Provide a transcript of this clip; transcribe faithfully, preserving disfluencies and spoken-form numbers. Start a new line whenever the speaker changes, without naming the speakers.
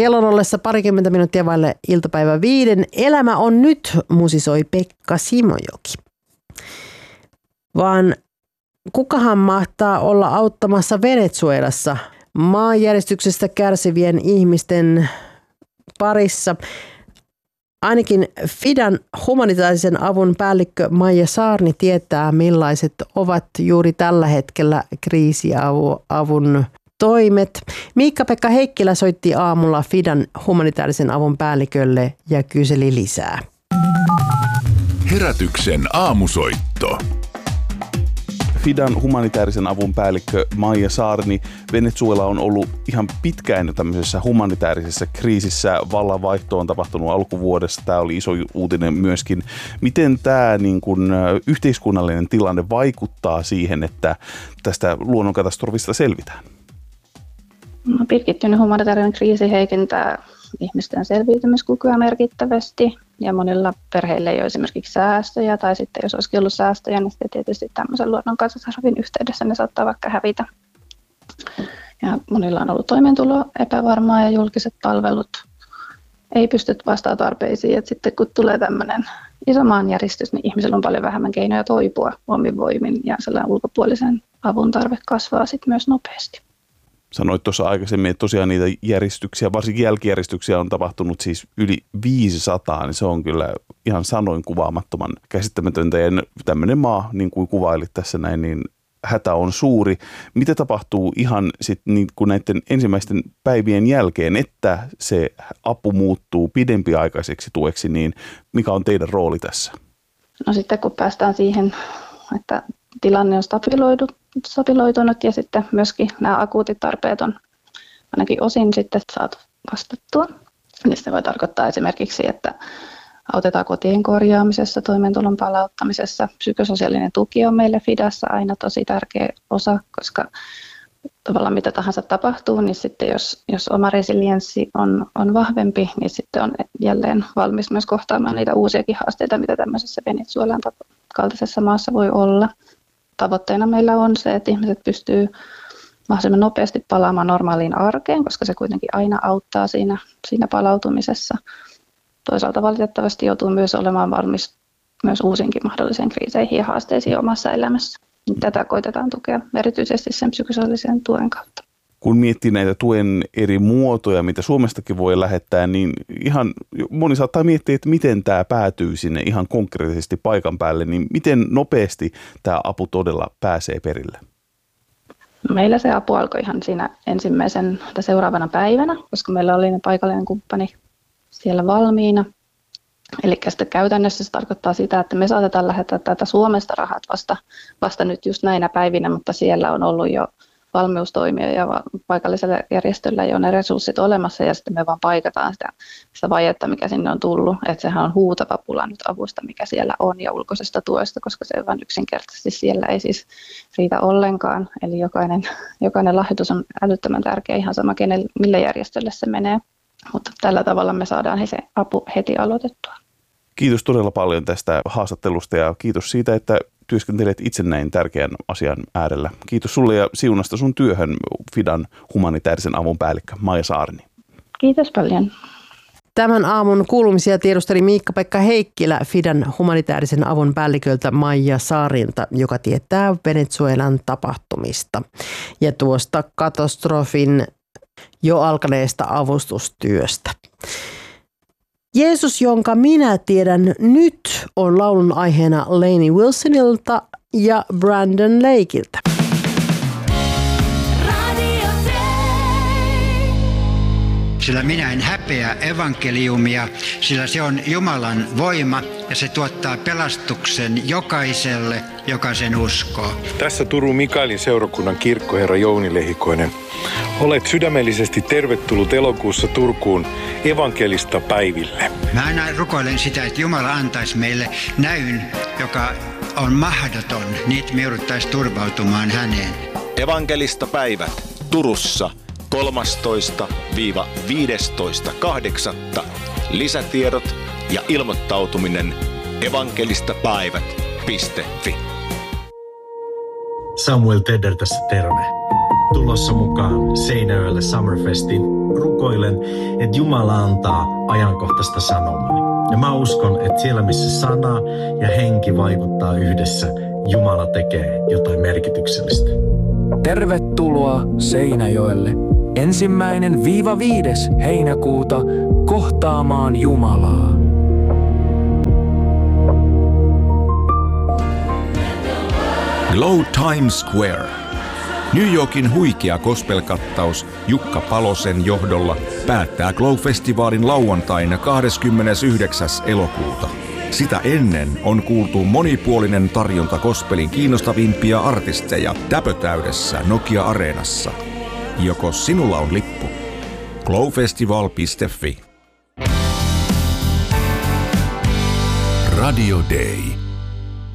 Kellon ollessa parikymmentä minuuttia vaille iltapäivä viiden. Elämä on nyt, musisoi Pekka Simojoki. Vaan kukahan mahtaa olla auttamassa Venezuelassa maanjäristyksestä kärsivien ihmisten parissa? Ainakin Fidan humanitaarisen avun päällikkö Maija Saarni tietää, millaiset ovat juuri tällä hetkellä kriisiavun toimet. Miikka-Pekka Heikkilä soitti aamulla Fidan humanitaarisen avun päällikölle ja kyseli lisää.
Herätyksen aamusoitto.
Fidan humanitaarisen avun päällikkö Maija Saarni. Venezuela on ollut ihan pitkään tämmöisessä humanitaarisessa kriisissä. Vallanvaihto on tapahtunut alkuvuodessa. Tämä oli iso uutinen myöskin. Miten tämä niin kun, yhteiskunnallinen tilanne vaikuttaa siihen, että tästä luonnonkatastrofista selvitään?
No, pitkittynyt humanitaarinen kriisi heikentää ihmisten selviytymiskykyä merkittävästi ja monilla perheillä ei ole esimerkiksi säästöjä tai sitten jos olisikin ollut säästöjä, niin sitten tietysti tämmöisen luonnonkatastrofin yhteydessä ne saattaa vaikka hävitä. Ja monilla on ollut toimeentulo epävarmaa ja julkiset palvelut ei pysty vastaamaan tarpeisiin. Et sitten kun tulee tämmöinen iso maanjäristys, niin ihmisillä on paljon vähemmän keinoja toipua omin voimin ja sellainen ulkopuolisen avun tarve kasvaa sitten myös nopeasti.
Sanoit tuossa aikaisemmin, että tosiaan niitä järjestyksiä, varsinkin jälkijärjestyksiä on tapahtunut siis yli viisisataa, niin se on kyllä ihan sanoin kuvaamattoman käsittämätöntä. Ja tämmöinen maa, niin kuin kuvailit tässä näin, niin hätä on suuri. Mitä tapahtuu ihan sitten niin kuin näiden ensimmäisten päivien jälkeen, että se apu muuttuu pidempiaikaiseksi tueksi, niin mikä on teidän rooli tässä?
No sitten kun päästään siihen, että tilanne on stabiloitunut ja sitten myöskin nämä akuutit tarpeet on ainakin osin sitten saatu vastattua. Niin se voi tarkoittaa esimerkiksi, että autetaan kotien korjaamisessa, toimeentulon palauttamisessa. Psykososiaalinen tuki on meille Fidassa aina tosi tärkeä osa, koska tavallaan mitä tahansa tapahtuu, niin sitten jos, jos oma resilienssi on, on vahvempi, niin sitten on jälleen valmis myös kohtaamaan niitä uusiakin haasteita, mitä tämmöisessä Venezuelan kaltaisessa maassa voi olla. Tavoitteena meillä on se, että ihmiset pystyy mahdollisimman nopeasti palaamaan normaaliin arkeen, koska se kuitenkin aina auttaa siinä, siinä palautumisessa. Toisaalta valitettavasti joutuu myös olemaan valmis myös uusinkin mahdollisiin kriiseihin ja haasteisiin omassa elämässä. Tätä koitetaan tukea erityisesti sen psykososiaalisen tuen kautta.
Kun miettii näitä tuen eri muotoja, mitä Suomestakin voi lähettää, niin ihan moni saattaa miettiä, että miten tämä päätyy sinne ihan konkreettisesti paikan päälle, niin miten nopeasti tämä apu todella pääsee perille?
Meillä se apu alkoi ihan siinä ensimmäisen tai seuraavana päivänä, koska meillä oli paikallinen kumppani siellä valmiina. Eli sitten käytännössä se tarkoittaa sitä, että me saatetaan lähettää tätä Suomesta rahat vasta, vasta nyt just näinä päivinä, mutta siellä on ollut jo valmiustoimia ja paikallisella järjestöllä jo ne resurssit olemassa ja sitten me vaan paikataan sitä, sitä vajetta, mikä sinne on tullut. Että sehän on huutava pula nyt avusta, mikä siellä on ja ulkoisesta tuesta, koska se vain yksinkertaisesti siellä ei siis riitä ollenkaan. Eli jokainen, jokainen lahjoitus on älyttömän tärkeä, ihan sama kenelle, mille järjestölle se menee. Mutta tällä tavalla me saadaan se apu heti aloitettua.
Kiitos todella paljon tästä haastattelusta ja kiitos siitä, että työskentelet itse näin tärkeän asian äärellä. Kiitos sulle ja siunasta sun työhön, Fidan humanitaarisen avun päällikkö Maija Saarni.
Kiitos paljon.
Tämän aamun kuulumisia tiedusteli Miikka-Pekka Heikkilä Fidan humanitaarisen avun päälliköltä Maija Saarilta, joka tietää Venezuelan tapahtumista ja tuosta katastrofin jo alkaneesta avustustyöstä. Jeesus, jonka minä tiedän nyt, on laulun aiheena Lainey Wilsonilta ja Brandon Lakeilta.
Sillä minä en häpeä evankeliumia, sillä se on Jumalan voima ja se tuottaa pelastuksen jokaiselle, joka sen uskoo.
Tässä Turun Mikaelin seurakunnan kirkkoherra Jouni Lehikoinen. Olet sydämellisesti tervetullut elokuussa Turkuun evankelista päiville.
Mä aina rukoilen sitä, että Jumala antaisi meille näyn, joka on mahdoton, niin me jouduttaisiin turvautumaan häneen.
Evankelista päivät Turussa kolmastoista viidestoista kahdeksatta Lisätiedot ja ilmoittautuminen evankelistapäivät piste fi.
Samuel Tedder tässä terve. tulossa mukaan Seinäjoelle Summerfestiin. Rukoilen, että Jumala antaa ajankohtaista sanomaa. Ja mä uskon, että siellä missä sana ja henki vaikuttaa yhdessä, Jumala tekee jotain merkityksellistä.
Tervetuloa Seinäjoelle ensimmäinen viiva viides heinäkuuta kohtaamaan Jumalaa.
Glow Times Square. New Yorkin huikea gospel-kattaus Jukka Palosen johdolla päättää Glow-festivaalin lauantaina kahdeskymmenesyhdeksäs elokuuta. Sitä ennen on kuultu monipuolinen tarjonta gospelin kiinnostavimpia artisteja täpötäydessä Nokia-areenassa. Joko sinulla on lippu? glowfestival piste fi. Radio Day.